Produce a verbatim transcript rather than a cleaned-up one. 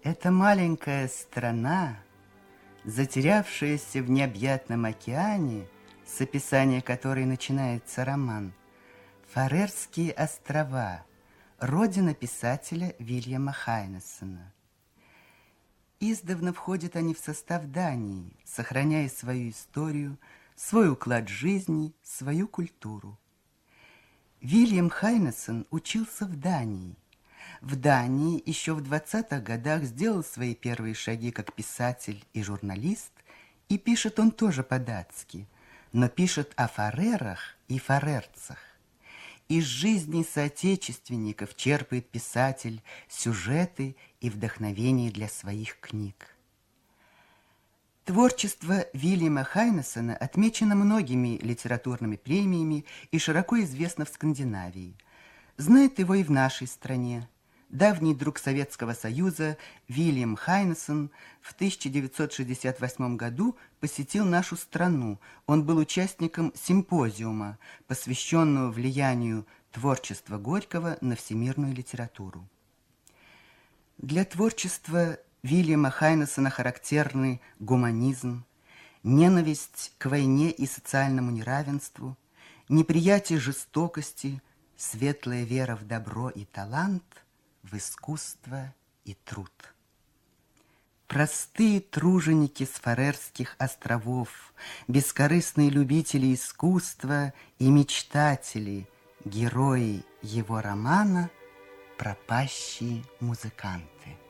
Эта маленькая страна, затерявшаяся в необъятном океане, с описания которой начинается роман, Фарерские острова, родина писателя Вильяма Хайнессена. Издавна входят они в состав Дании, сохраняя свою историю, свой уклад жизни, свою культуру. Вильям Хайнессен учился в Дании. В Дании еще в двадцатых годах сделал свои первые шаги как писатель и журналист, и пишет он тоже по-датски, но пишет о фарерах и фарерцах. Из жизни соотечественников черпает писатель сюжеты и вдохновение для своих книг. Творчество Вильяма Хайнессена отмечено многими литературными премиями и широко известно в Скандинавии. Знает его и в нашей стране. Давний друг Советского Союза Вильям Хайнессен в тысяча девятьсот шестьдесят восьмом году посетил нашу страну. Он был участником симпозиума, посвященного влиянию творчества Горького на всемирную литературу. Для творчества Вильяма Хайнессена характерны гуманизм, ненависть к войне и социальному неравенству, неприятие жестокости, светлая вера в добро и талант, в искусство и труд. Простые труженики с Фарерских островов, бескорыстные любители искусства и мечтатели, герои его романа «Пропащие музыканты».